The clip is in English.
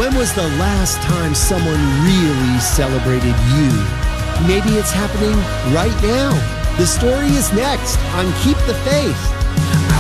When was the last time someone really celebrated you? Maybe it's happening right now. The story is next on Keep the Faith.